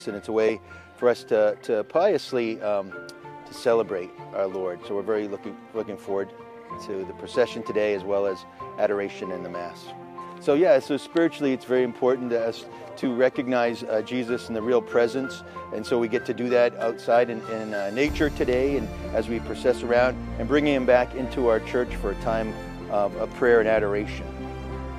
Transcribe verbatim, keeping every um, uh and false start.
And it's a way for us to, to piously um, to celebrate our Lord. So we're very looking looking forward to the procession today, as well as adoration and the Mass. So yeah, so spiritually it's very important to us to recognize uh, Jesus in the real presence, and so we get to do that outside in, in uh, nature today, and as we process around, and bringing him back into our church for a time of, of prayer and adoration.